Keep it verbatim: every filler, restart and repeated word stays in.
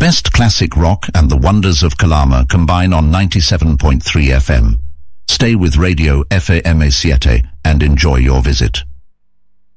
best classic rock and the wonders of Kalama combine on ninety-seven point three F M. Stay with Radio F A M A siete and enjoy your visit.